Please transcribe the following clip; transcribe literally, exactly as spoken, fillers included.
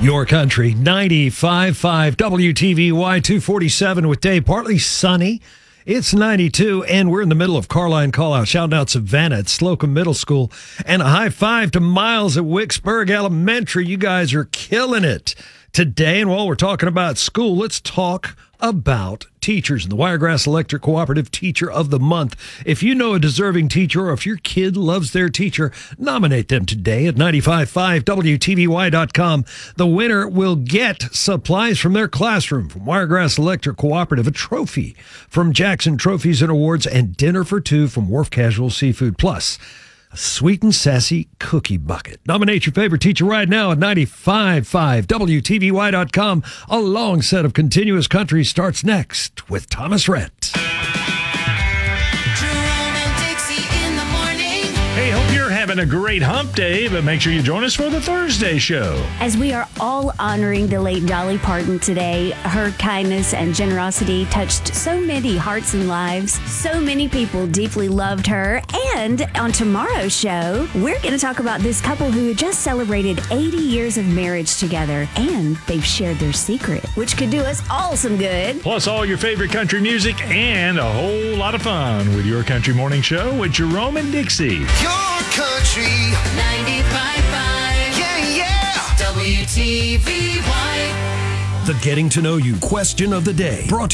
Your Country, ninety-five point five W T V Y two forty-seven with Dave. Partly sunny. It's ninety-two, and we're in the middle of Carline Callout. Shouting out Savannah at Slocum Middle School. And a high five to Miles at Wicksburg Elementary. You guys are killing it today. And while we're talking about school, let's talk about teachers and the Wiregrass Electric Cooperative Teacher of the Month. If you know a deserving teacher or if your kid loves their teacher, nominate them today at ninety-five point five W T V Y dot com. The winner will get supplies from their classroom from Wiregrass Electric Cooperative, a trophy from Jackson Trophies and Awards, and dinner for two from Wharf Casual Seafood, plus a sweet and sassy cookie bucket. Nominate your favorite teacher right now at ninety-five point five W T V Y dot com. A long set of continuous country starts next with Thomas Rhett. Hey, hope you're having a great hump day, but make sure you join us for the Thursday show. As we are all honoring the late Dolly Parton today, her kindness and generosity touched so many hearts and lives. So many people deeply loved her. And on tomorrow's show, we're going to talk about this couple who just celebrated eighty years of marriage together, and they've shared their secret, which could do us all some good. Plus all your favorite country music and a whole lot of fun with Your Country Morning Show with Jerome and Dixie. Your Country ninety-five point five. Yeah, yeah. W T V Y. The Getting to Know You question of the day. Brought